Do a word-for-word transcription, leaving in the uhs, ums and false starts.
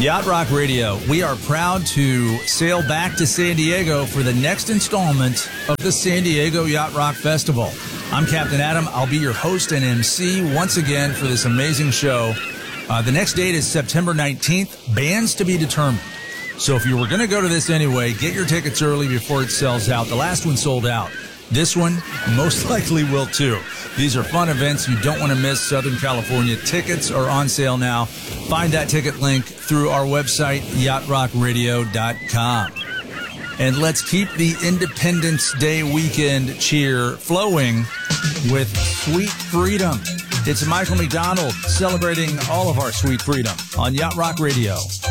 Yacht Rock Radio, we are proud to sail back to San Diego for the next installment of the San Diego Yacht Rock Festival. I'm Captain Adam. I'll be your host and M C once again for this amazing show. Uh, the next date is September nineteenth. Bands to be determined. So if you were going to go to this anyway, get your tickets early before it sells out. The last one sold out. This one most likely will too. These are fun events you don't want to miss. Southern California tickets are on sale now. Find that ticket link through our website, yacht rock radio dot com. And let's keep the Independence Day weekend cheer flowing with Sweet Freedom. It's Michael McDonald celebrating all of our sweet freedom on Yacht Rock Radio.